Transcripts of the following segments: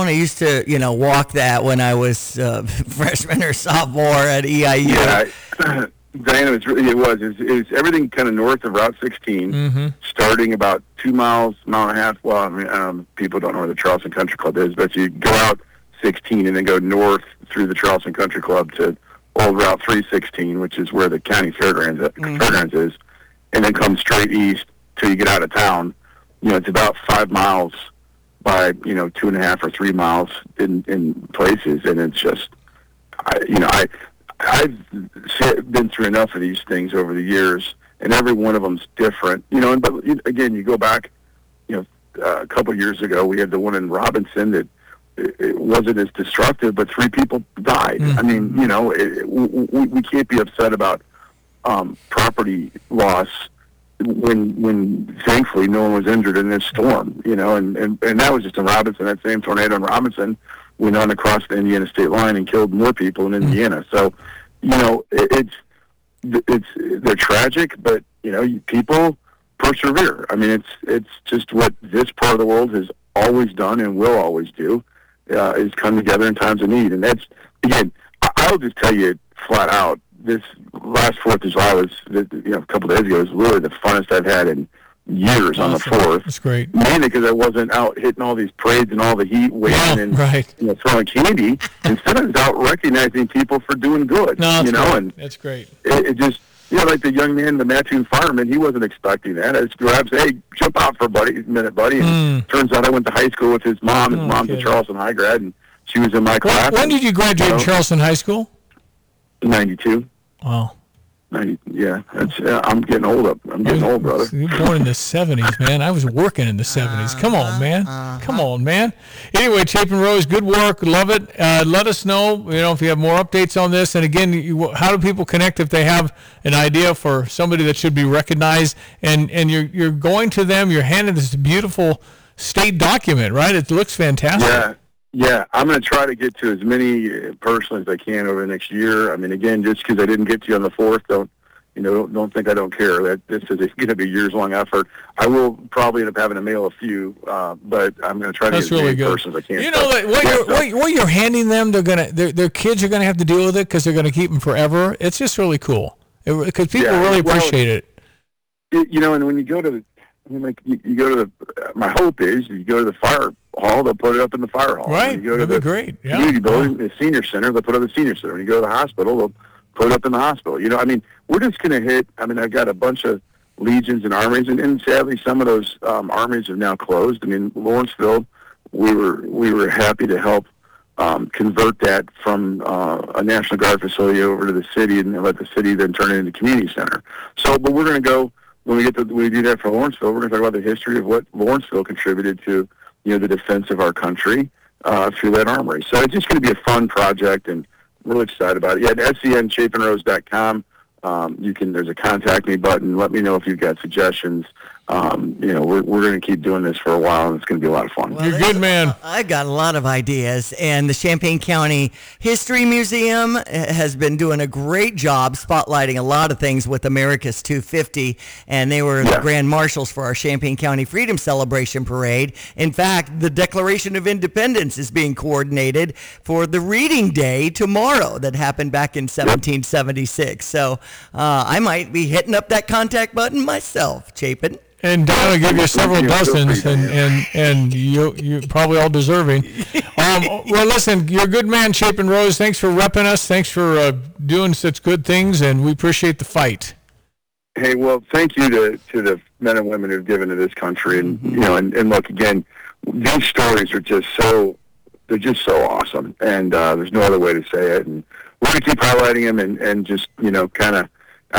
I used to, walk that when I was freshman or sophomore at EIU. Yeah, Diana, it was everything kind of north of Route 16, starting about 2 miles, mile and a half. Well, I mean, people don't know where the Charleston Country Club is, but you go out 16 and then go north through the Charleston Country Club to old Route 316, which is where the county fairgrounds is, and then come straight east till you get out of town. It's about 5 miles by 2.5 or 3 miles in places, and it's just, I've been through enough of these things over the years, and every one of them's different. But again, you go back, a couple of years ago, we had the one in Robinson that it wasn't as destructive, but 3 people died. I mean, we can't be upset about property loss when thankfully no one was injured in this storm. And that was just in Robinson. That same tornado in Robinson went on across the Indiana state line and killed more people in Indiana. So, they're tragic, but people persevere. I mean, it's just what this part of the world has always done and will always do, is come together in times of need. And that's, again, I'll just tell you flat out, this last 4th of July was, a couple of days ago, was really the funnest I've had in years on the 4th. That's great. Mainly because I wasn't out hitting all these parades and all the heat, waving and throwing candy. Instead, I was out recognizing people for doing good. And that's great. It just, like the young man, the Mattoon fireman, he wasn't expecting that. I just grabbed, hey, jump out for a minute, buddy. And turns out I went to high school with his mom. His mom's a Charleston High grad, and she was in my class. When did you graduate Charleston High School? 92. Wow. Yeah, I'm getting old. I'm getting old, brother. You were born in the 70s, man. I was working in the 70s. Come on, man. Come on, man. Anyway, Chapin Rose, good work. Love it. Let us know, if you have more updates on this. And again, how do people connect if they have an idea for somebody that should be recognized? And you're going to them. You're handing this beautiful state document, right? It looks fantastic. Yeah, I'm going to try to get to as many personally as I can over the next year. I mean, again, just because I didn't get to you on the 4th, don't think I don't care. That this is going to be a years-long effort. I will probably end up having to mail a few, but I'm going to try to get as many persons as I can. What you're handing them, their kids are going to have to deal with it because they're going to keep them forever. It's just really cool because people really appreciate it. And when you go to you go to my hope is you go to the fire hall, they'll put it up in the fire hall. Right, when you go to that'd be great. Community building, the senior center, they'll put it up in the senior center. When you go to the hospital, they'll put it up in the hospital. We're just going to hit. I've got a bunch of legions and armies, and sadly, some of those armies have now closed. Lawrenceville, we were happy to help convert that from a National Guard facility over to the city, and let the city then turn it into a community center. So, but we're going to go. When we do that for Lawrenceville, we're going to talk about the history of what Lawrenceville contributed to, the defense of our country through that armory. So it's just going to be a fun project, and I'm really excited about it. Yeah, at SCNChapinRose.com, there's a contact me button. Let me know if you've got suggestions. We're going to keep doing this for a while, and it's going to be a lot of fun. Well, you're good, man. I've got a lot of ideas, and the Champaign County History Museum has been doing a great job spotlighting a lot of things with America's 250, and they were the grand marshals for our Champaign County Freedom Celebration Parade. In fact, the Declaration of Independence is being coordinated for the Reading Day tomorrow that happened back in 1776. So I might be hitting up that contact button myself, Chapin. And Don will give you several dozens, and you're probably all deserving. Well, listen, you're a good man, Chapin Rose. Thanks for repping us. Thanks for doing such good things, and we appreciate the fight. Hey, well, thank you to the men and women who've given to this country, and and look, again, these stories are just so awesome, and there's no other way to say it. And we're gonna keep highlighting them, and just kind of,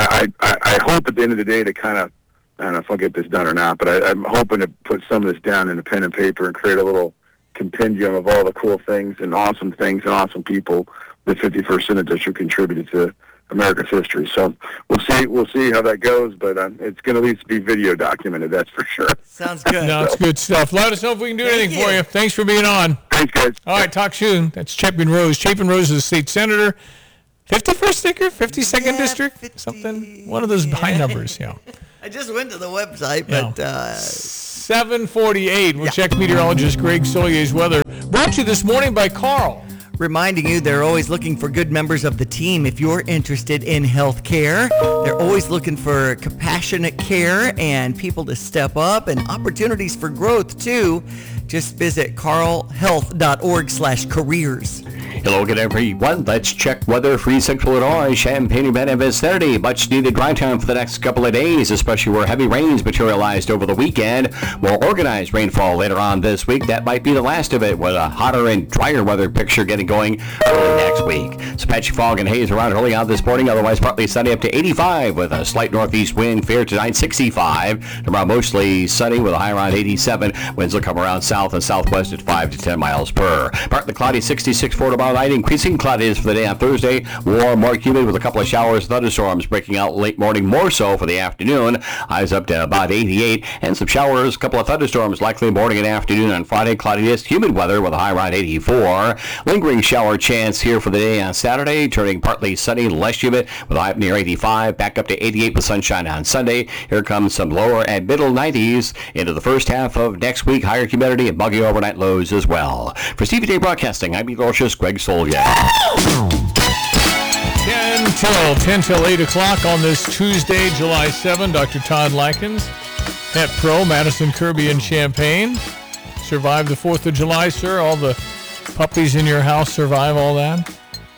I hope at the end of the day to kind of. I don't know if I'll get this done or not, but I'm hoping to put some of this down in a pen and paper and create a little compendium of all the cool things and awesome people the 51st Senate District contributed to America's history. So we'll see how that goes, but it's going to at least be video documented, that's for sure. Sounds good. No, it's good stuff. Let us know if we can do anything for you. Thanks for being on. Thanks, guys. All right, talk soon. That's Chapin Rose. Chapin Rose is a state senator. 51st district, 52nd district, something. One of those high numbers, I just went to the website, but 7:48. We'll check meteorologist Greg Sollier's weather. Brought to you this morning by Carl. reminding you they're always looking for good members of the team. If you're interested in health care, they're always looking for compassionate care and people to step up and opportunities for growth too. Just visit carlhealth.org/careers. Hello again, everyone. Let's check weather for Central Illinois, Champaign-Urbana vicinity. Much needed dry time for the next couple of days, especially where heavy rains materialized over the weekend. More organized rainfall later on this week. That might be the last of it, with a hotter and drier weather picture getting going early next week. Some patchy fog and haze around early on this morning. Otherwise, partly sunny up to 85 with a slight northeast wind. Fair tonight, 65. Tomorrow, mostly sunny with a high around 87. Winds will come around south and southwest at 5 to 10 miles per. Partly cloudy, 66 for tomorrow night. Increasing cloudiness for the day on Thursday. Warm, more humid with a couple of showers, thunderstorms breaking out late morning, more so for the afternoon. Highs up to about 88, and some showers, a couple of thunderstorms likely morning and afternoon on Friday. Cloudiness, humid weather with a high around 84. Lingering shower chance here for the day on Saturday, turning partly sunny, less humid with a high near 85, back up to 88 with sunshine on Sunday. Here comes some lower and middle 90s into the first half of next week. Higher humidity and muggy overnight lows as well. For Stevie Day Broadcasting, I'm meteorologist Greg Sollyer. 10 till 8 o'clock on this Tuesday, July 7. Dr. Todd Likens, Pet Pro, Madison, Kirby, and Champaign. Survived the 4th of July, sir? All the puppies in your house survive all that?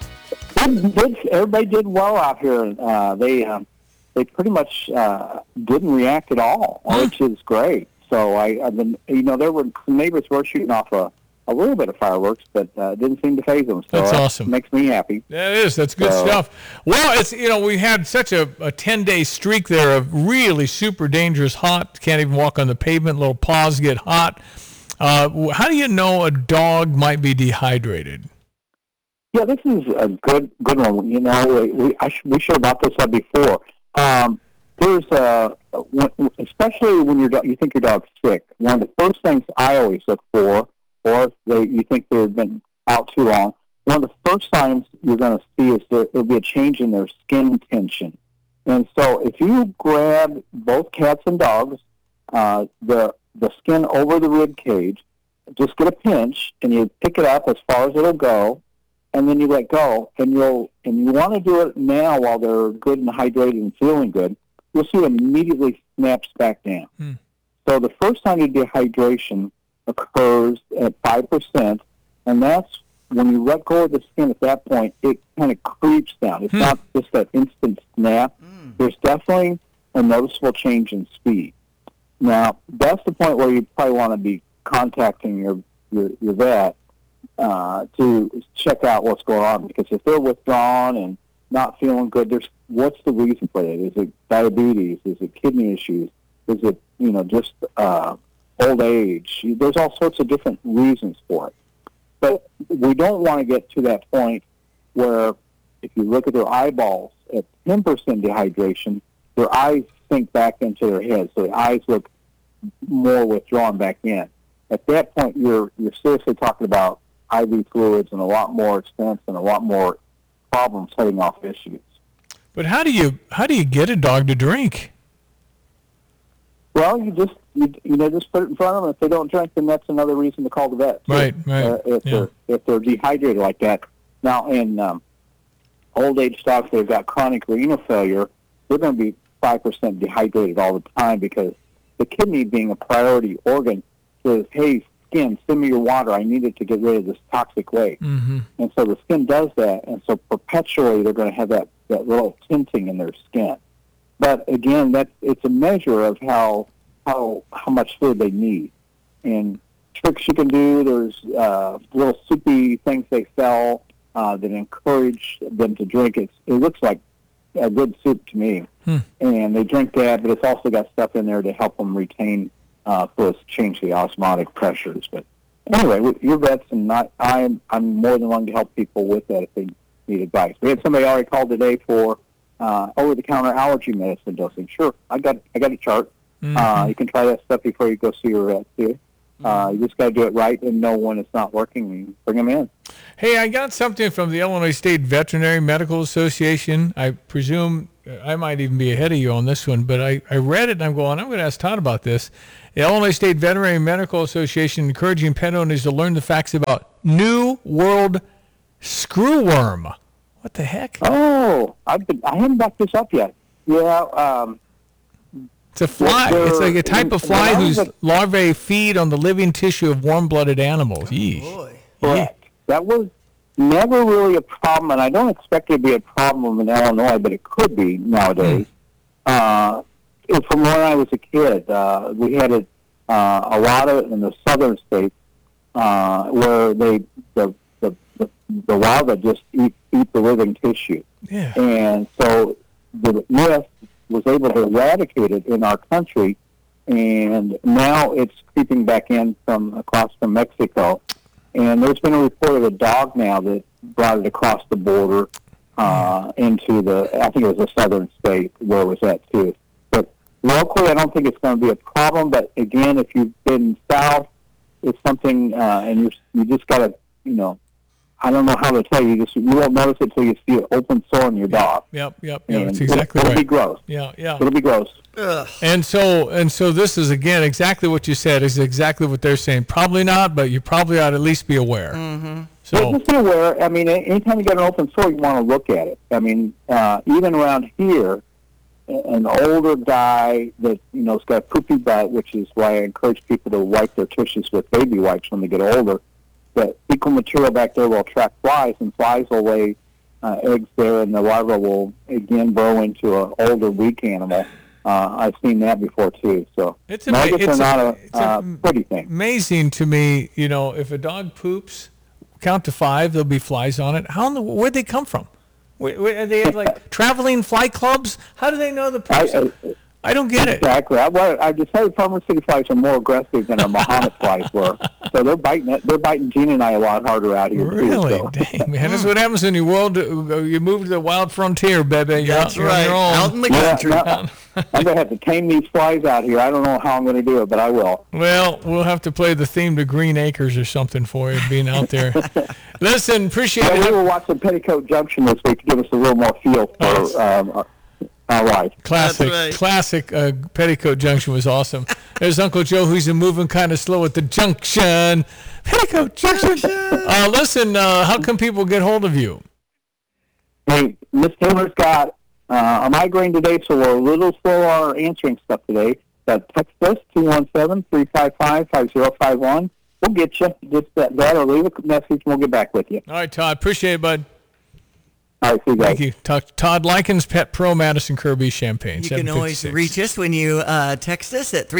Everybody did well out here. They pretty much didn't react at all, which is great. So I've been, there were some neighbors were shooting off a little bit of fireworks, but didn't seem to faze them. So that's awesome. Makes me happy. That is. That's good stuff. Well, it's we had such a 10-day streak there of really super dangerous hot. Can't even walk on the pavement. Little paws get hot. How do you know a dog might be dehydrated? Yeah, this is a good one. We should have brought this up before. There's especially when you think your dog's sick. One of the first things I always look for, or if you think they've been out too long, one of the first signs you're going to see is there'll be a change in their skin tension. And so if you grab both cats and dogs, the skin over the rib cage, just get a pinch and you pick it up as far as it'll go, and then you let go. And you want to do it now while they're good and hydrated and feeling good. You'll see it immediately snaps back down. So the first sign of dehydration occurs at 5%, and that's when you let go of the skin. At that point, it kind of creeps down. It's not just that instant snap. There's definitely a noticeable change in speed. Now, that's the point where you probably want to be contacting your vet to check out what's going on, because if they're withdrawn and not feeling good, what's the reason for that? Is it diabetes? Is it kidney issues? Is it just old age? There's all sorts of different reasons for it. But we don't want to get to that point where if you look at their eyeballs at 10% dehydration, their eyes sink back into their head, so the eyes look more withdrawn back in. At that point, you're seriously talking about IV fluids and a lot more expense and a lot more problems heading off issues. But how do you get a dog to drink? Well, you just put it in front of them. If they don't drink, then that's another reason to call the vet. Right. If they're dehydrated like that. Now, in old age dogs that have got chronic renal failure, they're going to be 5% dehydrated all the time, because the kidney, being a priority organ, says, "Hey, skin, send me your water. I need it to get rid of this toxic waste." And so the skin does that, and so perpetually they're going to have that little tinting in their skin. But again, it's a measure of how much fluid they need. And tricks you can do, there's little soupy things they sell that encourage them to drink. It looks like a good soup to me. And they drink that, but it's also got stuff in there to help them retain fluids, change the osmotic pressures. But anyway, your vets and I'm more than willing to help people with that if they need advice. We had somebody already called today for over-the-counter allergy medicine dosing. Sure, I got a chart. You can try that stuff before you go see your vet, too. You just got to do it right and know when it's not working and bring them in. Hey, I got something from the Illinois State Veterinary Medical Association. I presume I might even be ahead of you on this one, but I read it and I'm going to ask Todd about this. The Illinois State Veterinary Medical Association encouraging pet owners to learn the facts about New World screwworm. What the heck? Oh, I haven't backed this up yet. Yeah. It's a fly. It's like a type of fly whose larvae feed on the living tissue of warm-blooded animals. Yeesh. Correct. That was never really a problem, and I don't expect it to be a problem in Illinois, but it could be nowadays. From when I was a kid, we had it a lot of it in the southern states where the larvae just eat the living tissue. Yeah. And so the U.S. was able to eradicate it in our country, and now it's creeping back in from across from Mexico. And there's been a report of a dog now that brought it across the border into I think it was a southern state where it was at too. But locally, I don't think it's going to be a problem. But again, if you've been south, it's something, and you just got to, I don't know how to tell you. You won't notice it until you see an open sore in your dog. Yep. That's exactly right. It'll be gross. Yeah. It'll be gross. Ugh. And so this is, again, exactly what you said is exactly what they're saying. Probably not, but you probably ought to at least be aware. Mm-hmm. So just be aware. I mean, anytime you get an open sore, you want to look at it. I mean, even around here, an older guy that, has got a poopy butt, which is why I encourage people to wipe their tushes with baby wipes when they get older. The fecal material back there will attract flies, and flies will lay eggs there, and the larva will, again, grow into an older, weak animal. I've seen that before, too. So maggots are not a pretty thing. Amazing to me, if a dog poops, count to 5, there'll be flies on it. Where'd they come from? Are they like traveling fly clubs? How do they know the person? I don't get it. Exactly. I decided Farmer City flies are more aggressive than our Muhammad flies were. So they're biting Gene and I a lot harder out here. Really? Too, so. Dang, man. That's what happens when you move to the wild frontier, baby. That's You're right. on your own. Out in the country. I'm going to have to tame these flies out here. I don't know how I'm going to do it, but I will. Well, we'll have to play the theme to Green Acres or something for you, being out there. Listen, appreciate it. We will watch the Petticoat Junction this week to give us a little more feel for our life. Classic Petticoat Junction was awesome. There's Uncle Joe, who's moving kind of slow at the junction. Petticoat Junction. Listen, how can people get hold of you? Hey, Miss Taylor's got a migraine today, so we're a little slow on answering stuff today. Text us, 217-355-5051. We'll get you. Just that or leave a message, and we'll get back with you. All right, Todd. Appreciate it, bud. All right, see you guys. Thank you. Todd Likens, Pet Pro, Madison Kirby, Champaign. You can always reach us when you text us at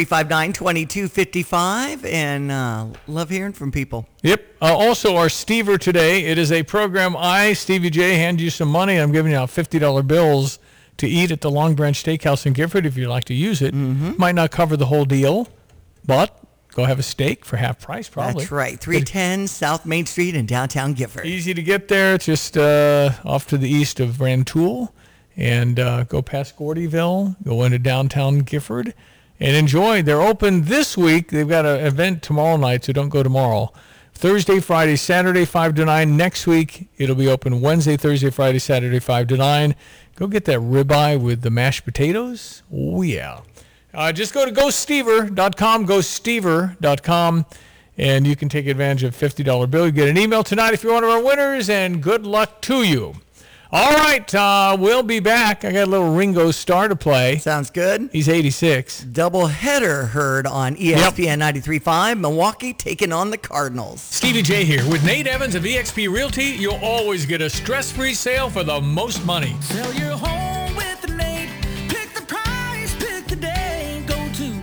359-2255, and love hearing from people. Yep. Also, our Stever today. It is a program Stevie J, hand you some money. I'm giving you out $50 bills to eat at the Long Branch Steakhouse in Gifford if you'd like to use it. Mm-hmm. Might not cover the whole deal, but go have a steak for half price, probably. That's right. 310 South Main Street in downtown Gifford. Easy to get there. It's just off to the east of Rantoul. And go past Gordyville, go into downtown Gifford, and enjoy. They're open this week. They've got an event tomorrow night, so don't go tomorrow. Thursday, Friday, Saturday, 5 to 9. Next week, it'll be open Wednesday, Thursday, Friday, Saturday, 5 to 9. Go get that ribeye with the mashed potatoes. Oh, yeah. Just go to GoStever.com, GoStever.com, and you can take advantage of $50 bill. You get an email tonight if you're one of our winners, and good luck to you. All right, we'll be back. I got a little Ringo Starr to play. Sounds good. He's 86. Double header heard on ESPN 93.5, Milwaukee taking on the Cardinals. Stevie J here with Nate Evans of eXp Realty. You'll always get a stress-free sale for the most money. Sell your home with Nate. Pick the price, pick the day. Go to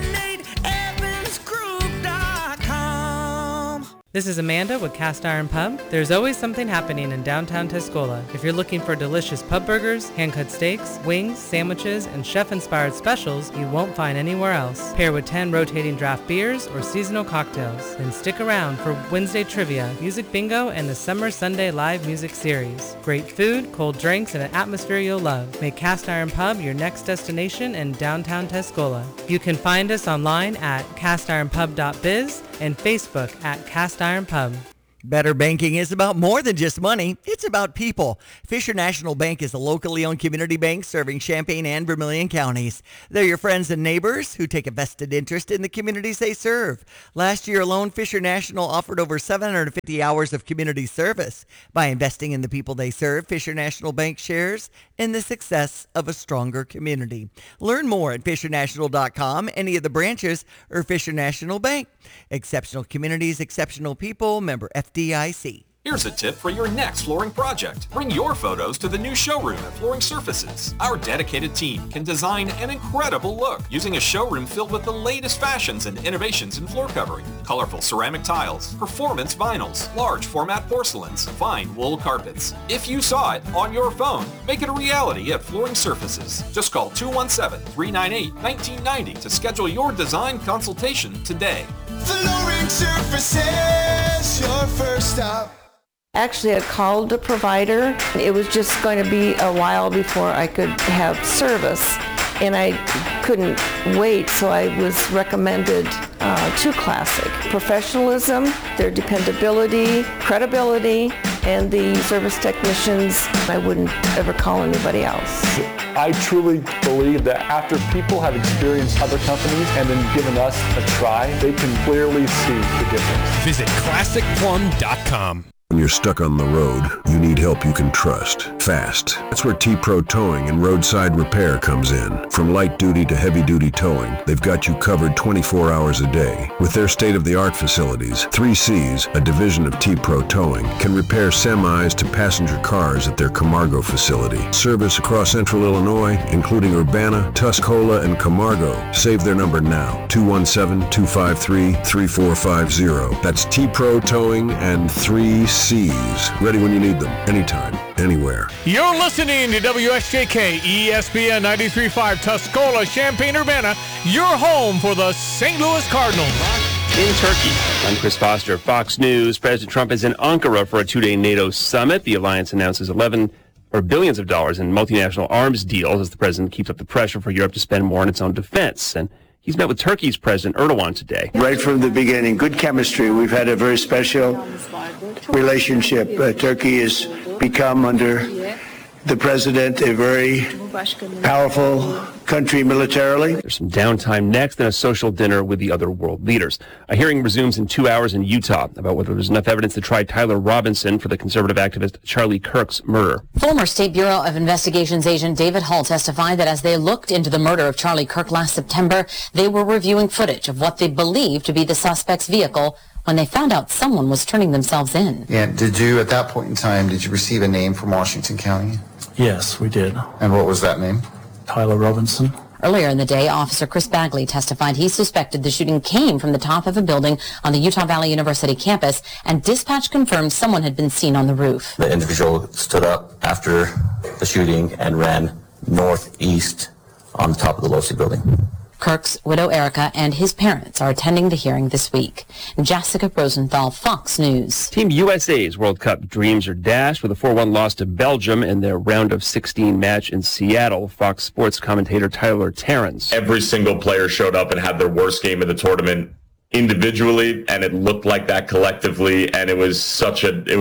thenateevansgroup.com. This is Amanda with Cast Iron Pub. There's always something happening in downtown Tuscola. If you're looking for delicious pub burgers, hand-cut steaks, wings, sandwiches, and chef-inspired specials you won't find anywhere else. Pair with 10 rotating draft beers or seasonal cocktails. Then stick around for Wednesday trivia, music bingo, and the Summer Sunday live music series. Great food, cold drinks, and an atmosphere you'll love. Make Cast Iron Pub your next destination in downtown Tuscola. You can find us online at castironpub.biz and Facebook at Cast Iron Pub. Better banking is about more than just money. It's about people. Fisher National Bank is a locally owned community bank serving Champaign and Vermilion counties. They're your friends and neighbors who take a vested interest in the communities they serve. Last year alone, Fisher National offered over 750 hours of community service. By investing in the people they serve, Fisher National Bank shares in the success of a stronger community. Learn more at FisherNational.com, any of the branches, or Fisher National Bank. Exceptional communities, exceptional people, member FDIC. Here's a tip for your next flooring project. Bring your photos to the new showroom at Flooring Surfaces. Our dedicated team can design an incredible look using a showroom filled with the latest fashions and innovations in floor covering, colorful ceramic tiles, performance vinyls, large format porcelains, fine wool carpets. If you saw it on your phone, make it a reality at Flooring Surfaces. Just call 217-398-1990 to schedule your design consultation today. Flooring Surfaces, your first stop. Actually, I called the provider. It was just going to be a while before I could have service, and I couldn't wait, so I was recommended to Classic. Professionalism, their dependability, credibility, and the service technicians, I wouldn't ever call anybody else. I truly believe that after people have experienced other companies and then given us a try, they can clearly see the difference. Visit ClassicPlum.com. When you're stuck on the road, you need help you can trust. Fast. That's where T-Pro Towing and Roadside Repair comes in. From light duty to heavy duty towing, they've got you covered 24 hours a day. With their state-of-the-art facilities, 3Cs, a division of T-Pro Towing, can repair semis to passenger cars at their Camargo facility. Service across central Illinois, including Urbana, Tuscola, and Camargo. Save their number now, 217-253-3450. That's T-Pro Towing and 3Cs. Ready when you need them, anytime, anywhere. You're listening to WSJK ESPN 93.5 Tuscola, Champaign-Urbana, your home for the St. Louis Cardinals. In Turkey, I'm Chris Foster, Fox News. President Trump is in Ankara for a two-day NATO summit. The alliance announces billions of dollars in multinational arms deals as the president keeps up the pressure for Europe to spend more on its own defense. And he's met with Turkey's President Erdogan today. Right from the beginning, good chemistry. We've had a very special relationship. Turkey has become, under the president, a very powerful country militarily. There's some downtime next and a social dinner with the other world leaders. A hearing resumes in 2 hours in Utah about whether there's enough evidence to try Tyler Robinson for the conservative activist Charlie Kirk's murder. Former State Bureau of Investigations agent David Hull testified that as they looked into the murder of Charlie Kirk last September, they were reviewing footage of what they believed to be the suspect's vehicle when they found out someone was turning themselves in. Yeah, did you, at that point in time, did you receive a name from Washington County? Yes, we did. And what was that name? Tyler Robinson. Earlier in the day, Officer Chris Bagley testified he suspected the shooting came from the top of a building on the Utah Valley University campus, and dispatch confirmed someone had been seen on the roof. The individual stood up after the shooting and ran northeast on the top of the Losey building. Kirk's widow Erica and his parents are attending the hearing this week. Jessica Rosenthal, Fox News. Team USA's World Cup dreams are dashed with a 4-1 loss to Belgium in their round of 16 match in Seattle. Fox Sports commentator Tyler Terrence. Every single player showed up and had their worst game of the tournament individually, and it looked like that collectively, and it was such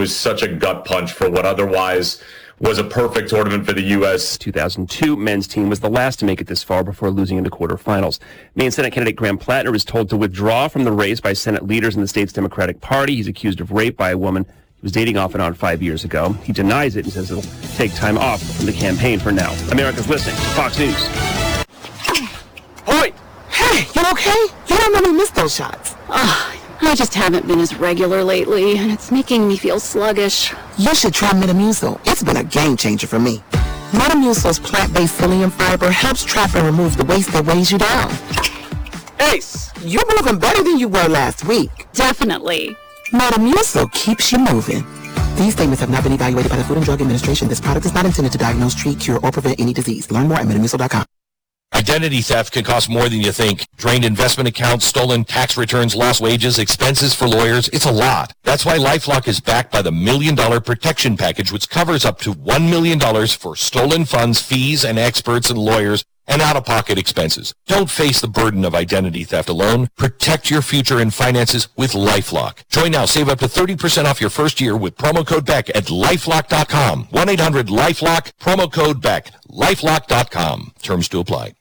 a gut punch for what otherwise was a perfect tournament for the U.S. 2002 men's team was the last to make it this far before losing in the quarterfinals. Maine Senate candidate Graham Plattner was told to withdraw from the race by Senate leaders in the state's Democratic Party. He's accused of rape by a woman he was dating off and on 5 years ago. He denies it and says he'll take time off from the campaign for now. America's listening to Fox News. Oi! Hey, you okay? You don't let me miss those shots. I just haven't been as regular lately, and it's making me feel sluggish. You should try Metamucil. It's been a game changer for me. Metamucil's plant-based psyllium fiber helps trap and remove the waste that weighs you down. Ace, you're moving better than you were last week. Definitely. Metamucil keeps you moving. These statements have not been evaluated by the Food and Drug Administration. This product is not intended to diagnose, treat, cure, or prevent any disease. Learn more at Metamucil.com. Identity theft can cost more than you think. Drained investment accounts, stolen tax returns, lost wages, expenses for lawyers. It's a lot. That's why LifeLock is backed by the $1 Million Protection Package, which covers up to $1 million for stolen funds, fees, and experts and lawyers and out-of-pocket expenses. Don't face the burden of identity theft alone. Protect your future and finances with LifeLock. Join now. Save up to 30% off your first year with promo code BECK at LifeLock.com. 1-800-LifeLock, promo code BECK. LifeLock.com. Terms to apply.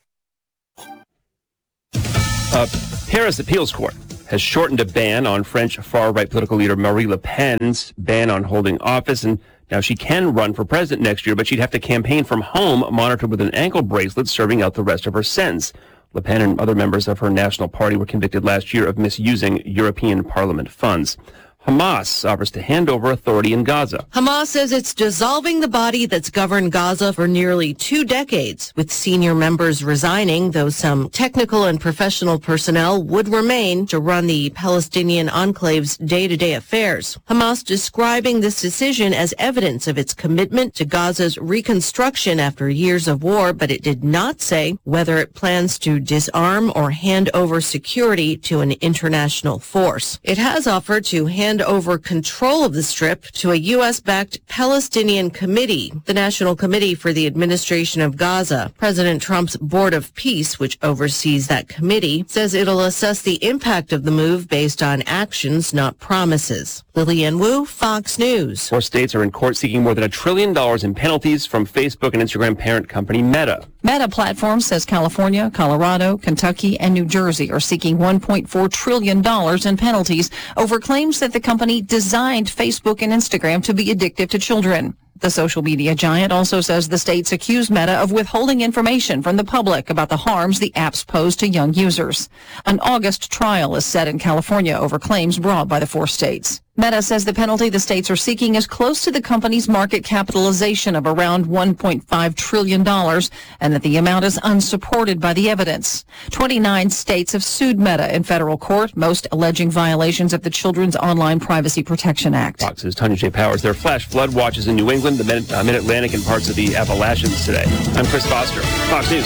Paris Appeals Court has shortened a ban on French far-right political leader Marine Le Pen's ban on holding office, and now she can run for president next year, but she'd have to campaign from home, monitored with an ankle bracelet, serving out the rest of her sentence. Le Pen and other members of her national party were convicted last year of misusing European Parliament funds. Hamas offers to hand over authority in Gaza. Hamas says it's dissolving the body that's governed Gaza for nearly 2 decades, with senior members resigning, though some technical and professional personnel would remain to run the Palestinian enclave's day-to-day affairs. Hamas describing this decision as evidence of its commitment to Gaza's reconstruction after years of war, but it did not say whether it plans to disarm or hand over security to an international force. It has offered to hand over control of the Strip to a U.S.-backed Palestinian committee, the National Committee for the Administration of Gaza. President Trump's Board of Peace, which oversees that committee, says it'll assess the impact of the move based on actions, not promises. Lillian Wu, Fox News. 4 states are in court seeking more than $1 trillion in penalties from Facebook and Instagram parent company Meta. Meta Platforms says California, Colorado, Kentucky, and New Jersey are seeking $1.4 trillion in penalties over claims that the company designed Facebook and Instagram to be addictive to children. The social media giant also says the states accuse Meta of withholding information from the public about the harms the apps pose to young users. An August trial is set in California over claims brought by the 4 states. Meta says the penalty the states are seeking is close to the company's market capitalization of around $1.5 trillion, and that the amount is unsupported by the evidence. 29 states have sued Meta in federal court, most alleging violations of the Children's Online Privacy Protection Act. Fox's Tanya J. Powers. There are flash flood watches in New England, the Mid-Atlantic, and parts of the Appalachians today. I'm Chris Foster, Fox News.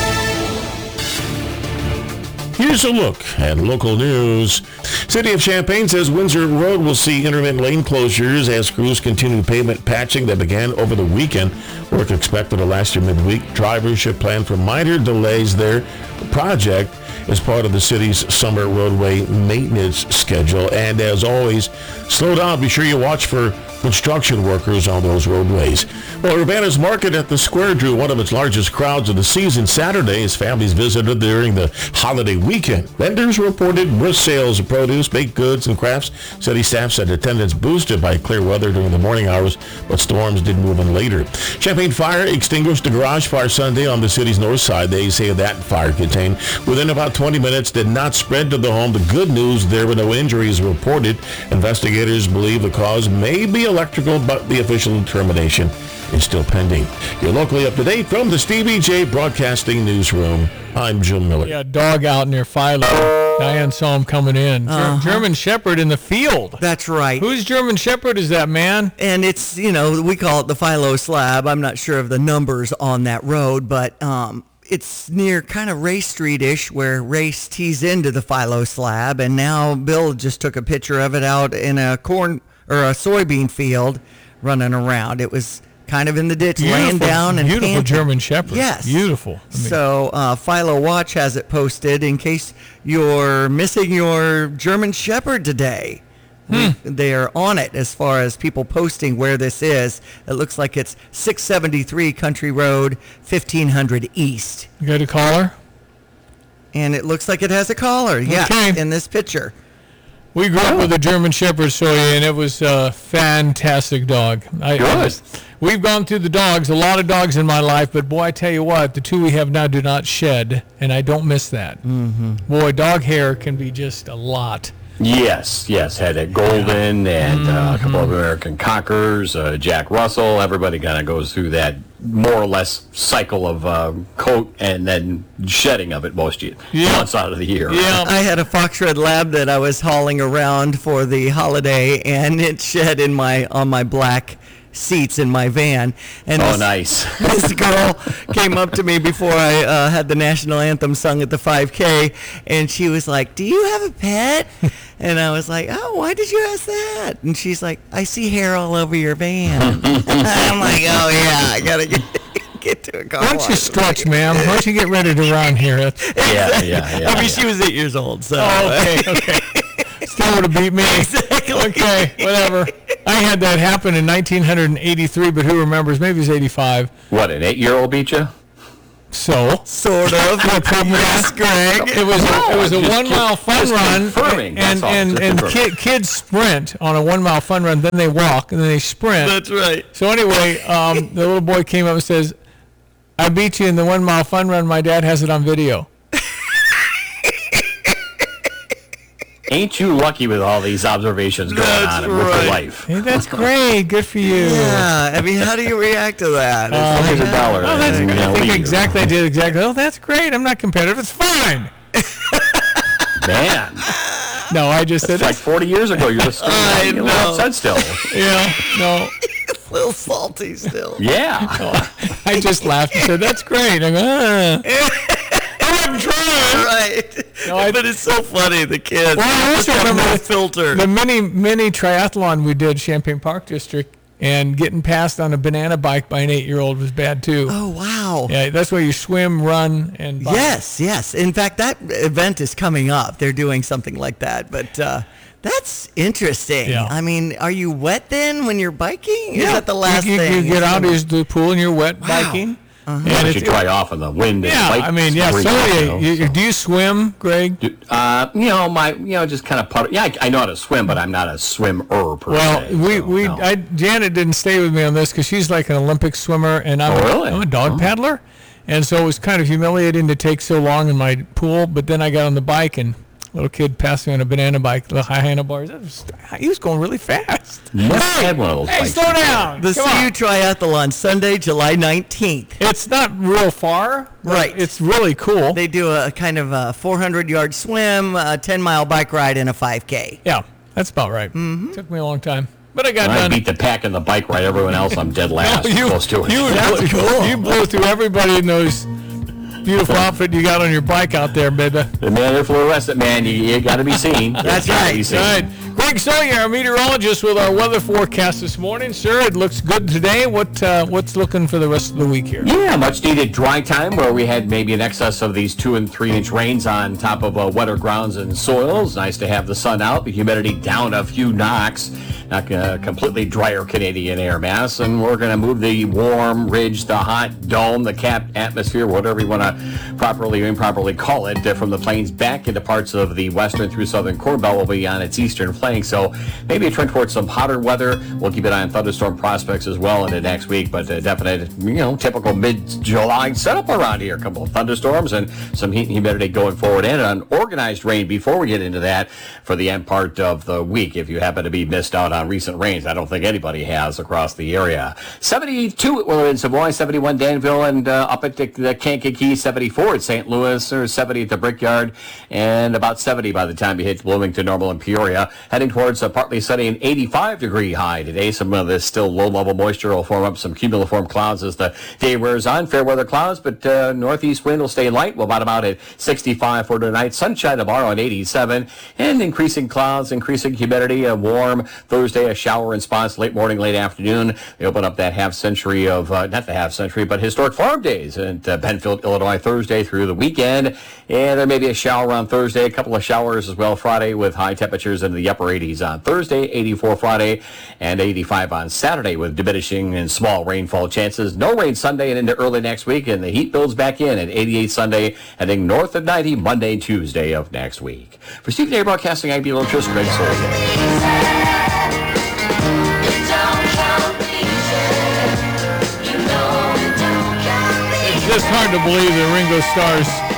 Here's a look at local news. City of Champaign says Windsor Road will see intermittent lane closures as crews continue pavement patching that began over the weekend. Work expected to last through midweek. Drivers should plan for minor delays there. The project is part of the city's summer roadway maintenance schedule. And as always, slow down. Be sure you watch for construction workers on those roadways. Well, Urbana's Market at the Square drew one of its largest crowds of the season Saturday as families visited during the holiday weekend. Vendors reported brisk sales of produce, baked goods, and crafts. City staff said attendance boosted by clear weather during the morning hours, but storms did move in later. Champaign Fire extinguished a garage fire Sunday on the city's north side. They say that fire contained within about 20 minutes, did not spread to the home. The good news, there were no injuries reported. Investigators believe the cause may be electrical, but the official determination is still pending. You're locally up to date from the Stevie J Broadcasting Newsroom. I'm Jim Miller. Yeah, dog out near Philo. Diane saw him coming in. German Shepherd in the field. That's right. Whose German Shepherd is that, man? And it's, we call it the Philo Slab. I'm not sure of the numbers on that road, but it's near kind of Ray Street-ish where Race tees into the Philo Slab. And now Bill just took a picture of it out in a corn or a soybean field running around. It was kind of in the ditch, laying down and beautiful panting. German Shepherd. Yes, beautiful. So Philo Watch has it posted in case you're missing your German Shepherd today. They are on it as far as people posting where this is. It looks like it's 673 Country Road, 1500 East. You got a collar? And it looks like it has a collar. Yeah, in this picture. We grew up with a German Shepherd, Soya, and it was a fantastic dog. We've gone through the dogs, a lot of dogs in my life, but boy, I tell you what, the 2 we have now do not shed, and I don't miss that. Boy, dog hair can be just a lot. Yes, had a Golden and a couple of American Cockers, Jack Russell. Everybody kind of goes through that more or less cycle of coat and then shedding of it months out of the year. Yeah, I had a Fox Red Lab that I was hauling around for the holiday, and it shed on my black seats in my van. And nice. This girl came up to me before I had the national anthem sung at the 5K, and she was like, "Do you have a pet?" And I was like, "Oh, why did you ask that?" And she's like, "I see hair all over your van." I'm like, "Oh yeah, I gotta get to a car Why don't you wash. stretch, ma'am? Why don't you get ready to run here? Yeah. I mean, she was 8 years old, so. Oh, okay. Still would have beat me. Exactly. Okay, whatever. I had that happen in 1983, but who remembers? Maybe it was 85. What, an 8-year-old beat you? So? Sort of. No problem with Yes, that. Greg. It was a 1 mile fun run, confirming. and kids sprint on a 1 mile fun run, then they walk, and then they sprint. That's right. So anyway, the little boy came up and says, "I beat you in the 1 mile fun run. My dad has it on video." Ain't you lucky with all these observations going on with your life? Hey, that's great. Good for you. Yeah, I mean, how do you react to that? Here's $1. Oh, that's, I think exactly. I did exactly. Oh, that's great. I'm not competitive. It's fine. Man. No, I just said It's like 40 years ago. You're just upset still. Yeah, no. It's a little salty still. Yeah. I just laughed and said, "That's great." I go, I'm trying. Right. No, but it's so funny, the kids. Well, I also remember no filter. the mini triathlon we did, Champaign Park District, and getting passed on a banana bike by an 8-year-old was bad too. Oh, wow. Yeah, that's where you swim, run, and bike. Yes. In fact, that event is coming up. They're doing something like that, but that's interesting. Yeah. I mean, are you wet then when you're biking? Is Yeah. that the last you, thing? You get out of the pool and you're wet Wow. biking. Why don't you dry off in the wind? Yeah, and I mean, yeah. Do you swim, Greg? Just kind of putter. Yeah, I know how to swim, but I'm not a swimmer per se. Janet didn't stay with me on this because she's like an Olympic swimmer, and I'm a dog paddler, and so it was kind of humiliating to take so long in my pool. But then I got on the bike, and a little kid passed me on a banana bike, the high handlebars. He was going really fast. Must have one of those bikes. Slow down. The CU Triathlon, Sunday, July 19th. It's not real far. Right. It's really cool. They do a kind of a 400-yard swim, a 10-mile bike ride, and a 5K. Yeah, that's about right. Mm-hmm. Took me a long time. But I got I done. beat the pack and the bike ride. Everyone else, I'm dead last. Close to it. You blew through everybody in those beautiful outfit you got on your bike out there, baby. The man there fluorescent, man. You got to be seen. That's right. All right. Greg Sawyer, our meteorologist, with our weather forecast this morning. Sir, it looks good today. What's looking for the rest of the week here? Yeah, much needed dry time where we had maybe an excess of these 2 and 3 inch rains on top of wetter grounds and soils. Nice to have the sun out, the humidity down a few knocks. Not a completely drier Canadian air mass, and we're going to move the warm ridge, the hot dome, the capped atmosphere, whatever you want to properly or improperly call it, from the plains back into parts of the western through southern core belt will be on its eastern flank. So maybe a trend towards some hotter weather. We'll keep an eye on thunderstorm prospects as well into next week, but definite, typical mid-July setup around here. A couple of thunderstorms and some heat and humidity going forward, and an organized rain before we get into that for the end part of the week. If you happen to be missed out on recent rains, I don't think anybody has across the area. 72 in Savoy, 71 Danville, and up at the Kankakee, 74 at St. Louis, or 70 at the Brickyard, and about 70 by the time you hit Bloomington, Normal, and Peoria. Heading towards a partly sunny and 85-degree high today. Some of this still low-level moisture will form up some cumuliform clouds as the day wears on. Fair weather clouds, but northeast wind will stay light. We'll bottom out at 65 for tonight. Sunshine tomorrow at 87, and increasing clouds, increasing humidity. A warm Thursday, a shower in spots late morning, late afternoon. They open up that half-century of, not the half-century, but historic farm days at Benfield, Illinois, Thursday through the weekend. And there may be a shower on Thursday, a couple of showers as well Friday, with high temperatures into the upper 80s on Thursday, 84 Friday, and 85 on Saturday, with diminishing and small rainfall chances. No rain Sunday and into early next week, and the heat builds back in at 88 Sunday, heading north of 90 Monday and Tuesday of next week. For Steve Day Broadcasting, I'm Beatrice Greg Sawyer. It's just hard to believe that Ringo Starr's